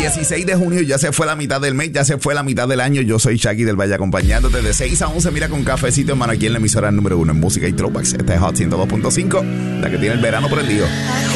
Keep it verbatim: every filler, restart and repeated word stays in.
dieciséis de junio, ya se fue la mitad del mes, ya se fue la mitad del año. Yo soy Shaggy del Valle acompañándote de seis a once. Mira, con cafecito en mano aquí en la emisora número uno en música y throwbacks. Este es Hot ciento dos punto cinco, la que tiene el verano prendido.